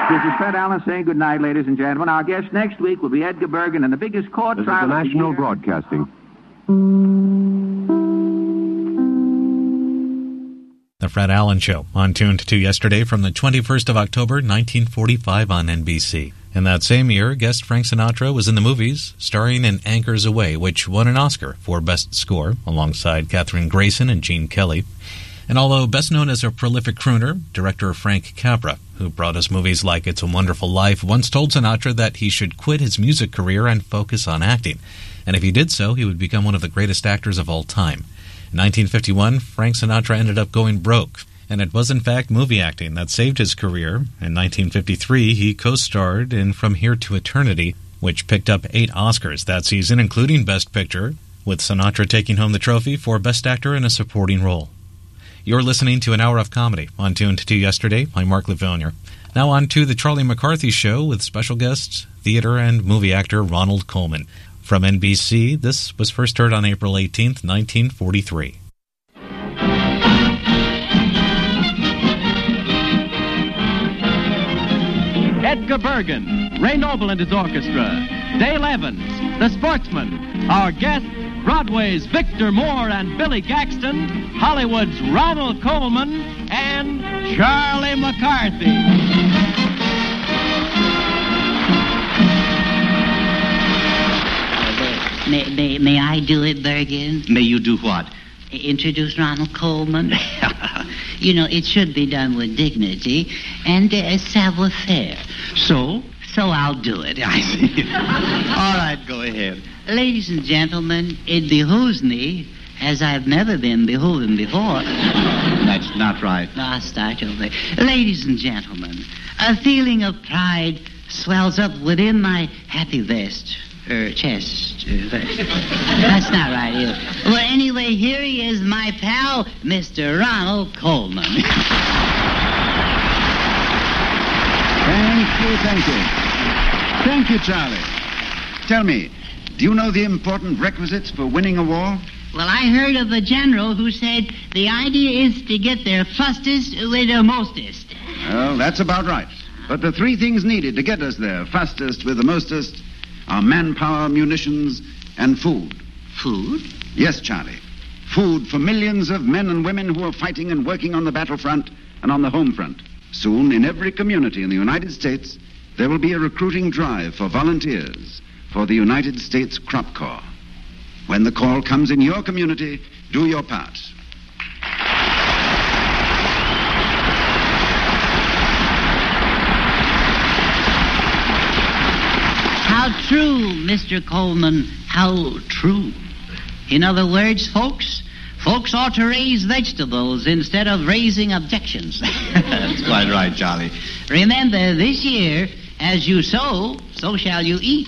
This is Fred Allen saying good night, ladies and gentlemen. Our guest next week will be Edgar Bergen in the biggest court This trial is the of National year. Broadcasting. The Fred Allen Show, on Tuned to yesterday from the 21st of October, 1945 on NBC. In that same year, guest Frank Sinatra was in the movies, starring in Anchors Away, which won an Oscar for Best Score, alongside Katherine Grayson and Gene Kelly. And although best known as a prolific crooner, director Frank Capra, who brought us movies like It's a Wonderful Life, once told Sinatra that he should quit his music career and focus on acting. And if he did so, he would become one of the greatest actors of all time. In 1951, Frank Sinatra ended up going broke, and it was in fact movie acting that saved his career. In 1953, he co-starred in From Here to Eternity, which picked up 8 Oscars that season, including Best Picture, with Sinatra taking home the trophy for Best Actor in a Supporting Role. You're listening to an hour of comedy on Tuned to Yesterday. I'm Mark Lavonia. Now on to the Charlie McCarthy Show with special guests, theater and movie actor Ronald Colman. From NBC, this was first heard on April 18th, 1943. Edgar Bergen, Ray Noble and his orchestra, Dale Evans, the Sportsman, our guests, Broadway's Victor Moore and Billy Gaxton, Hollywood's Ronald Colman, and Charlie McCarthy. May I do it, Bergen? May you do what? Introduce Ronald Colman. You know, it should be done with dignity and savoir-faire. So? So I'll do it. I see. All right, go ahead. Ladies and gentlemen, it behooves me, as I've never been beholden before. That's not right. I'll start over. Ladies and gentlemen, a feeling of pride swells up within my happy chest. That's not right either. Well, anyway, here he is, my pal, Mr. Ronald Colman. Thank you. Thank you, Charlie. Tell me, do you know the important requisites for winning a war? Well, I heard of a general who said the idea is to get there fastest with the mostest. Well, that's about right. But the 3 things needed to get us there fastest with the mostest are manpower, munitions, and food. Food? Yes, Charlie. Food for millions of men and women who are fighting and working on the battlefront and on the home front. Soon, in every community in the United States, there will be a recruiting drive for volunteers for the United States Crop Corps. When the call comes in your community, do your part. How true, Mr. Colman, how true. In other words, folks ought to raise vegetables instead of raising objections. That's quite right, Charlie. Remember, this year, as you sow, so shall you eat.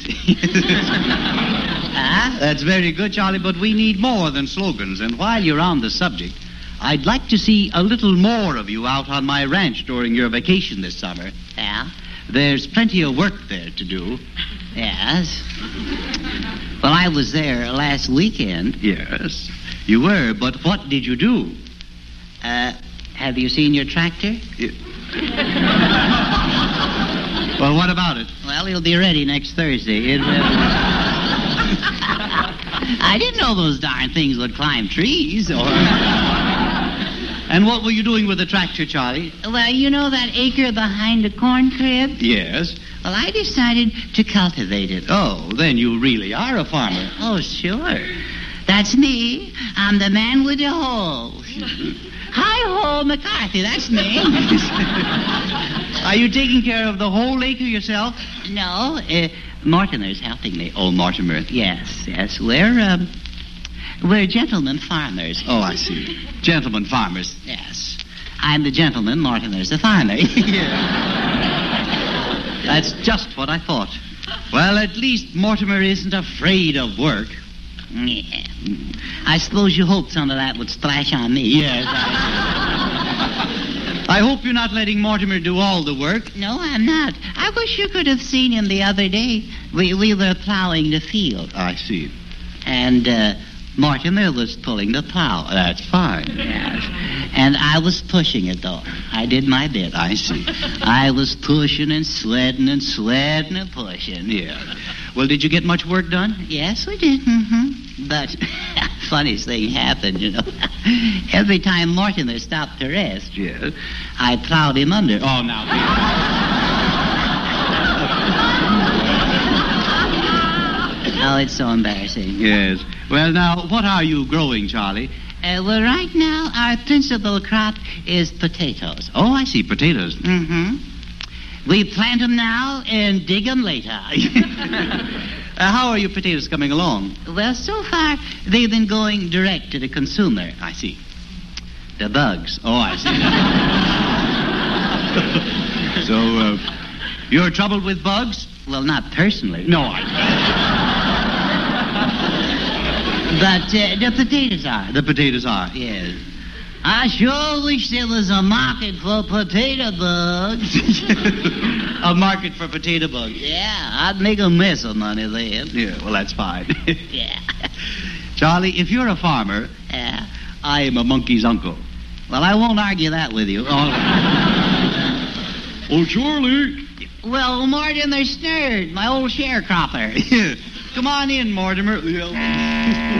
Huh? That's very good, Charlie, but we need more than slogans. And while you're on the subject, I'd like to see a little more of you out on my ranch during your vacation this summer. Yeah? There's plenty of work there to do. Yes. Well, I was there last weekend. Yes, you were, but what did you do? Have you seen your tractor? Well, what about it? Well, it'll be ready next Thursday. I didn't know those darn things would climb trees. And what were you doing with the tractor, Charlie? Well, you know that acre behind the corn crib? Yes. Well, I decided to cultivate it. Oh, then you really are a farmer. Oh, sure. That's me. I'm the man with the hoe. Hi-ho, McCarthy, that's me. Are you taking care of the whole acre yourself? No, Mortimer's helping me. Oh, Mortimer. Yes. We're gentlemen farmers. Oh, I see. Gentlemen farmers. Yes. I'm the gentleman, Mortimer's the farmer. Yeah. That's just what I thought. Well, at least Mortimer isn't afraid of work. Yeah. I suppose you hoped some of that would splash on me. Yes. I hope you're not letting Mortimer do all the work. No, I'm not. I wish you could have seen him the other day. We were plowing the field. I see. And Mortimer was pulling the plow. That's fine. Yes. And I was pushing it, though. I did my bit. I see. I was pushing and sledding and sledding and pushing. Yeah. Well, did you get much work done? Yes, we did. Mm-hmm. But funniest thing happened, you know. Every time Mortimer stopped to rest, Yes. I plowed him under. Oh, now. Oh, it's so embarrassing. Yes. Well, now, what are you growing, Charlie? Well, right now, our principal crop is potatoes. Oh, I see. Potatoes. Mm-hmm. We plant them now and dig them later. How are your potatoes coming along? Well, so far, they've been going direct to the consumer. I see. The bugs. Oh, I see. So, you're troubled with bugs? Well, not personally. No, I... But the potatoes are. The potatoes are. Yes. I sure wish there was a market for potato bugs. A market for potato bugs. Yeah, I'd make a mess of money then. Yeah, well, that's fine. Yeah. Charlie, if you're a farmer, Yeah. I am a monkey's uncle. Well, I won't argue that with you. Oh, Charlie. Well, Mortimer Snerd, my old sharecropper. Come on in, Mortimer.